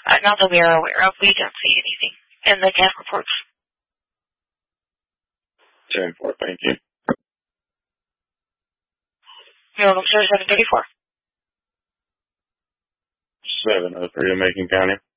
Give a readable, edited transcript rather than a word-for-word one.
Not that we are aware of. We don't see anything in the CAD reports. 10-4, thank you. You're welcome, sir. 734. 703 to Macon County.